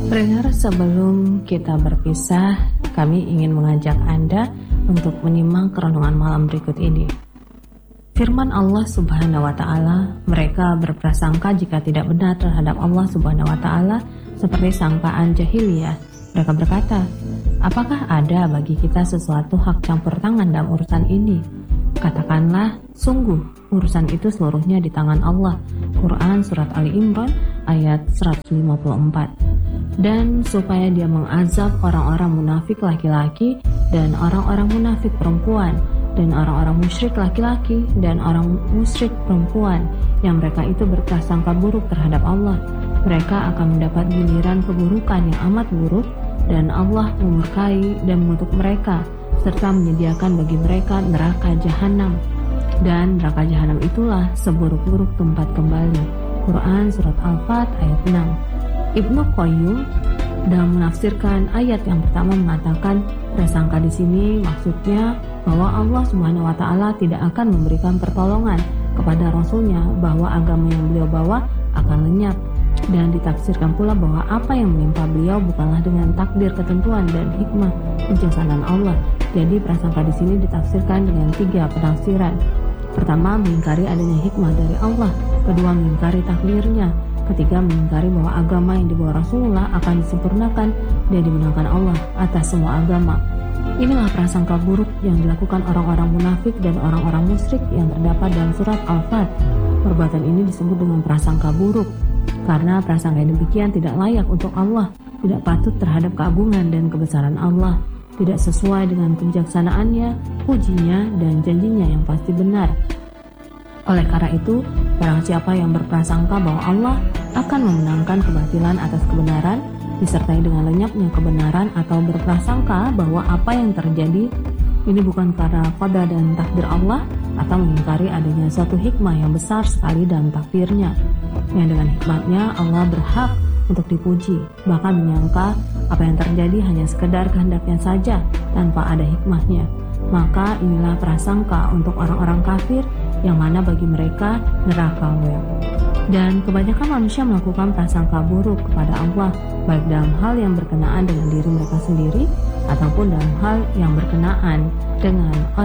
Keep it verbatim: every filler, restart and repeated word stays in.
Pendengar, sebelum kita berpisah, kami ingin mengajak Anda untuk menyimak renungan malam berikut ini. Firman Allah Subhanahu wa Ta'ala, mereka berprasangka jika tidak benar terhadap Allah Subhanahu wa Ta'ala seperti sangkaan jahiliyah. Mereka berkata, apakah ada bagi kita sesuatu hak campur tangan dalam urusan ini? Katakanlah, sungguh urusan itu seluruhnya di tangan Allah. Quran Surat Ali Imran ayat seratus lima puluh empat. Dan supaya dia mengazab orang-orang munafik laki-laki dan orang-orang munafik perempuan dan orang-orang musyrik laki-laki dan orang musyrik perempuan yang mereka itu berprasangka buruk terhadap Allah. Mereka akan mendapat giliran keburukan yang amat buruk, dan Allah memurkai dan mengutuk mereka serta menyediakan bagi mereka neraka jahanam. Dan neraka jahanam itulah seburuk-buruk tempat kembali. Quran Surat Al-Fat ayat enam. Ibnu Qayyim dalam menafsirkan ayat yang pertama mengatakan, prasangka di sini maksudnya bahwa Allah Subhanahu wa Ta'ala tidak akan memberikan pertolongan kepada Rasulnya, bahwa agama yang beliau bawa akan lenyap. Dan ditafsirkan pula bahwa apa yang menimpa beliau bukanlah dengan takdir, ketentuan, dan hikmah bijaksanaan Allah. Jadi prasangka di sini ditafsirkan dengan tiga penafsiran. Pertama, mengingkari adanya hikmah dari Allah. Kedua, mengingkari takdirnya. Ketiga, mengingkari bahwa agama yang dibawa Rasulullah akan disempurnakan dan dimenangkan Allah atas semua agama. Inilah prasangka buruk yang dilakukan orang-orang munafik dan orang-orang musyrik yang terdapat dalam surat Al-Fat. Perbuatan ini disebut dengan prasangka buruk, karena prasangka yang demikian tidak layak untuk Allah, tidak patut terhadap keagungan dan kebesaran Allah, tidak sesuai dengan kebijaksanaannya, pujinya, dan janjinya yang pasti benar. Oleh karena itu, barang siapa yang berprasangka bahwa Allah akan memenangkan kebatilan atas kebenaran, disertai dengan lenyapnya kebenaran, atau berprasangka bahwa apa yang terjadi ini bukan karena qada dan takdir Allah, atau mengingkari adanya suatu hikmah yang besar sekali dalam takdirnya, yang dengan hikmatnya Allah berhak untuk dipuji, bahkan menyangka apa yang terjadi hanya sekedar kehendaknya saja tanpa ada hikmahnya. Maka inilah prasangka untuk orang-orang kafir, yang mana bagi mereka neraka wel. Dan kebanyakan manusia melakukan prasangka buruk kepada Allah, baik dalam hal yang berkenaan dengan diri mereka sendiri ataupun dalam hal yang berkenaan dengan orang